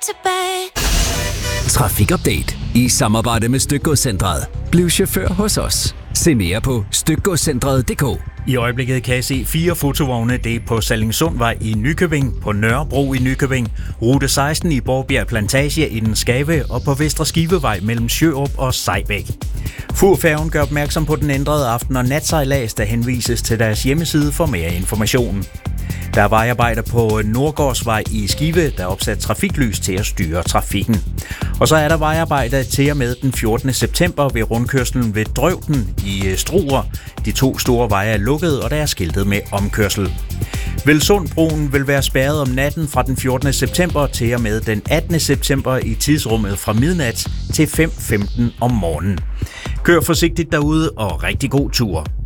tilbage. Trafikupdate i samarbejde med Stykgodscentret. Bliv chauffør hos os. Se mere på stykgodscentret.dk. I øjeblikket kan I se 4 fotovogne. Det er på Sallingsundvej i Nykøbing, på Nørrebro i Nykøbing, rute 16 i Borgbjerg Plantage i den Skave og på Vestre Skivevej mellem Sjørup og Sejbæk. Furfærgen gør opmærksom på den ændrede aften- og natsejlads, der henvises til deres hjemmeside for mere information. Der er vejarbejder på Nordgårdsvej i Skive, der er opsat trafiklys til at styre trafikken. Og så er der vejarbejder til og med den 14. september ved rundkørslen ved Drøvden i Struer. De 2 store veje er lukket, og der er skiltet med omkørsel. Velsundbroen vil være spærret om natten fra den 14. september til og med den 18. september i tidsrummet fra midnat til 5:15 om morgenen. Kør forsigtigt derude og rigtig god tur.